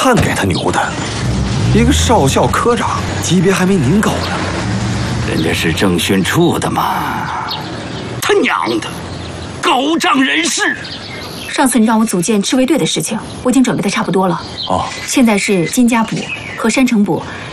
汉给他牛的，一个少校科长，级别还没您高呢。 人家是政训处的嘛，他娘的，狗仗人势！ 上次你让我组建赤卫队的事情，我已经准备的差不多了。 哦， 现在是金家堡和山城堡